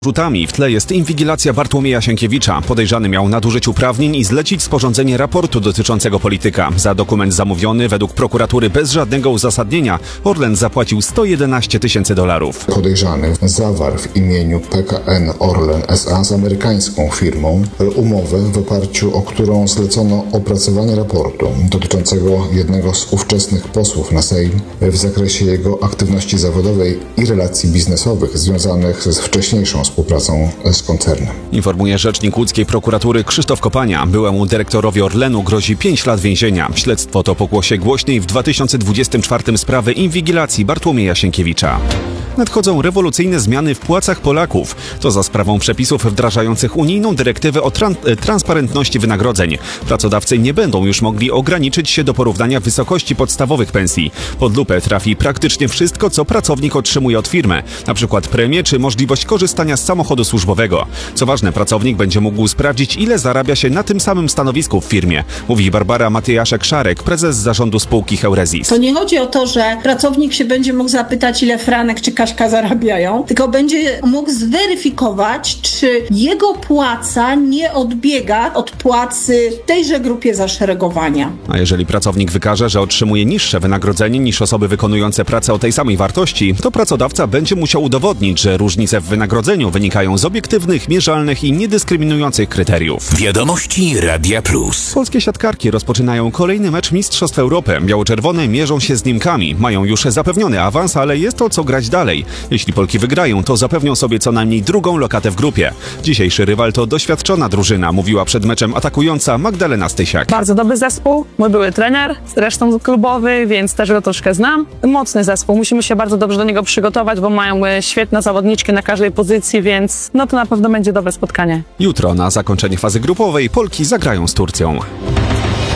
Rzutami w tle jest inwigilacja Bartłomieja Sienkiewicza. Podejrzany miał nadużyć uprawnień i zlecić sporządzenie raportu dotyczącego polityka. Za dokument zamówiony według prokuratury bez żadnego uzasadnienia Orlen zapłacił $111 000. Podejrzany zawarł w imieniu PKN Orlen S.A. z amerykańską firmą umowę, w oparciu o którą zlecono opracowanie raportu dotyczącego jednego z ówczesnych posłów na Sejm w zakresie jego aktywności zawodowej i relacji biznesowych związanych ze wcześniejszą współpracą z koncernem. Informuje rzecznik łódzkiej prokuratury Krzysztof Kopania. Byłemu dyrektorowi Orlenu grozi 5 lat więzienia. Śledztwo to pokłosie głośnej w 2024 sprawy inwigilacji Bartłomieja Sienkiewicza. Nadchodzą rewolucyjne zmiany w płacach Polaków. To za sprawą przepisów wdrażających unijną dyrektywę o transparentności wynagrodzeń. Pracodawcy nie będą już mogli ograniczyć się do porównania wysokości podstawowych pensji. Pod lupę trafi praktycznie wszystko, co pracownik otrzymuje od firmy, np. premie czy możliwość korzystania z samochodu służbowego. Co ważne, pracownik będzie mógł sprawdzić, ile zarabia się na tym samym stanowisku w firmie, mówi Barbara Matyjaszek-Szarek, prezes zarządu spółki Heuresis. To nie chodzi o to, że pracownik się będzie mógł zapytać, ile Franek czy Kaśka zarabiają, tylko będzie mógł zweryfikować, czy jego płaca nie odbiega od płacy w tejże grupie zaszeregowania. A jeżeli pracownik wykaże, że otrzymuje niższe wynagrodzenie niż osoby wykonujące pracę o tej samej wartości, to pracodawca będzie musiał udowodnić, że różnice w wynagrodzeniu wynikają z obiektywnych, mierzalnych i niedyskryminujących kryteriów. Wiadomości Radia Plus. Polskie siatkarki rozpoczynają kolejny mecz Mistrzostw Europy. Biało-czerwone mierzą się z Niemkami. Mają już zapewniony awans, ale jest o co grać dalej. Jeśli Polki wygrają, to zapewnią sobie co najmniej drugą lokatę w grupie. Dzisiejszy rywal to doświadczona drużyna, mówiła przed meczem atakująca Magdalena Stysiak. Bardzo dobry zespół, mój były trener, zresztą klubowy, więc też go troszkę znam. Mocny zespół, musimy się bardzo dobrze do niego przygotować, bo mają świetne zawodniczki na każdej pozycji, więc to na pewno będzie dobre spotkanie. Jutro na zakończenie fazy grupowej Polki zagrają z Turcją.